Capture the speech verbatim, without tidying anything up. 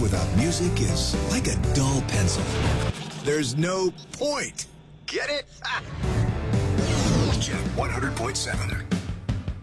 without music is like a dull pencil. There's no point. Get it? Jet one hundred point seven.